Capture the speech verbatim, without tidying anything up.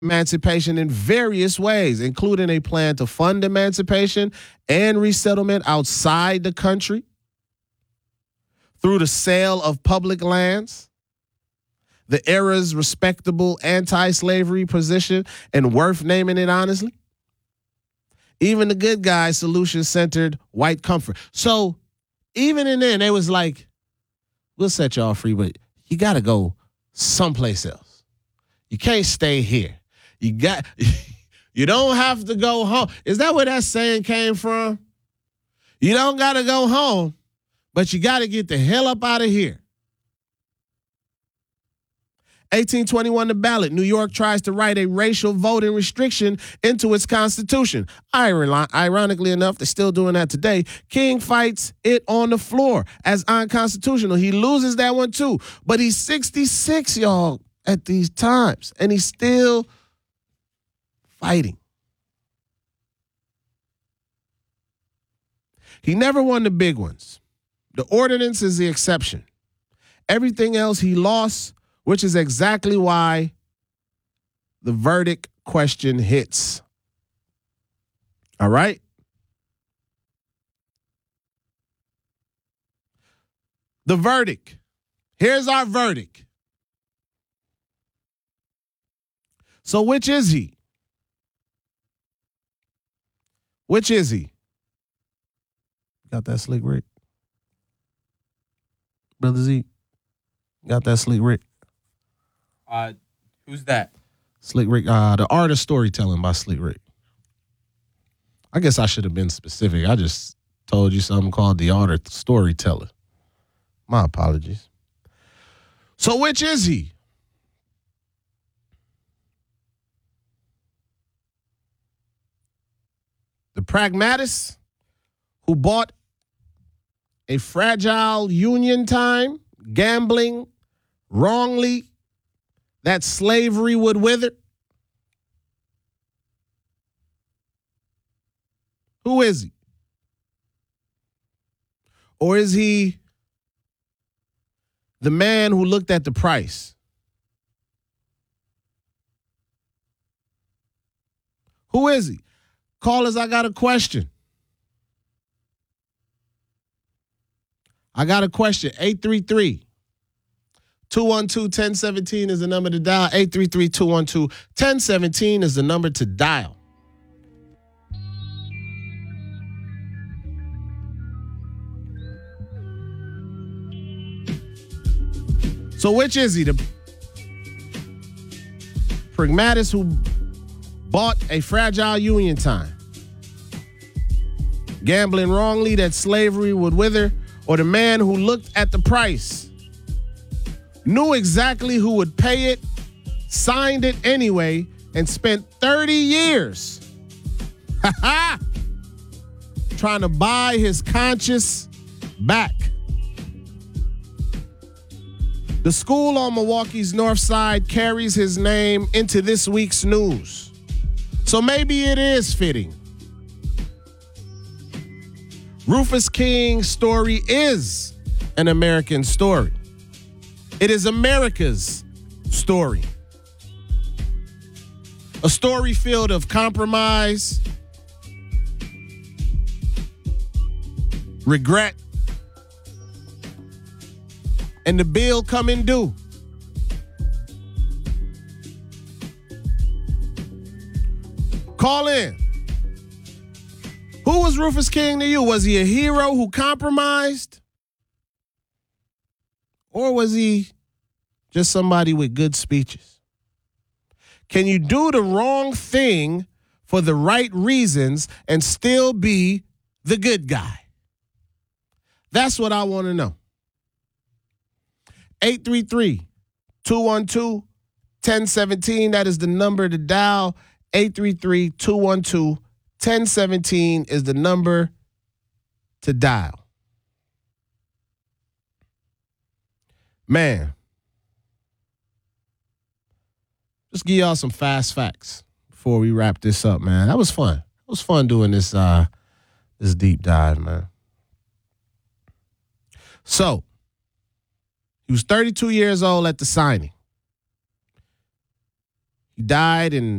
emancipation in various ways, including a plan to fund emancipation and resettlement outside the country through the sale of public lands, the era's respectable anti-slavery position, and worth naming it honestly. Even the good guys solution-centered white comfort. So even in there, they was like, we'll set y'all free, but you got to go someplace else. You can't stay here. You got, you don't have to go home. Is that where that saying came from? You don't got to go home, but you got to get the hell up out of here. eighteen twenty-one, the ballot. New York tries to write a racial voting restriction into its constitution. Iron- ironically enough, they're still doing that today. King fights it on the floor as unconstitutional. He loses that one too. But he's sixty-six, y'all, at these times. And he's still fighting. He never won the big ones. The ordinance is the exception. Everything else he lost, which is exactly why the verdict question hits. All right? The verdict. Here's our verdict. So which is he? Which is he? Got that Slick Rick? Brother Z? Got that Slick Rick? Uh, who's that? Slick Rick, uh, the art of storytelling by Slick Rick. I guess I should have been specific. I just told you something called the art of storyteller. My apologies. So which is he? The pragmatist who bought a fragile union time, gambling wrongly, that slavery would wither? Who is he? Or is he the man who looked at the price? Who is he? Callers, I got a question. I got a question. eight three three, two one two, one oh one seven is the number to dial. eight three three, two one two, one oh one seven is the number to dial. So which is he? The pragmatist who bought a fragile union time, gambling wrongly that slavery would wither, or the man who looked at the price, knew exactly who would pay it, signed it anyway, and spent thirty years trying to buy his conscience back? The school on Milwaukee's north side carries his name into this week's news. So maybe it is fitting. Rufus King's story is an American story. It is America's story. A story filled of compromise, regret, and the bill coming due. Call in. Who was Rufus King to you? Was he a hero who compromised? Or was he just somebody with good speeches? Can you do the wrong thing for the right reasons and still be the good guy? That's what I want to know. eight three three, two one two, one oh one seven. That is the number to dial. eight three three, two one two, one oh one seven is the number to dial. Man, just give y'all some fast facts before we wrap this up, man. That was fun. It was fun doing this uh, this deep dive, man. So, he was thirty-two years old at the signing. He died in